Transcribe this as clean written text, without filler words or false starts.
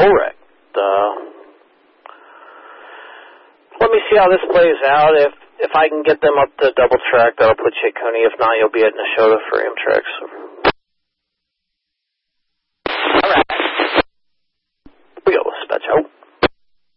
correct. Let me see how this plays out. If I can get them up to double track, that'll put you at Coney. If not, you'll be at Nashotah for Amtrak. So.